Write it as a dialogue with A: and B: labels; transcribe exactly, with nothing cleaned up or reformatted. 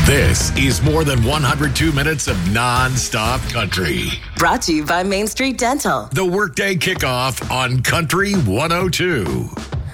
A: This is more than one hundred two minutes of non-stop country.
B: Brought to you by Main Street Dental.
A: The Workday Kickoff on Country one oh two.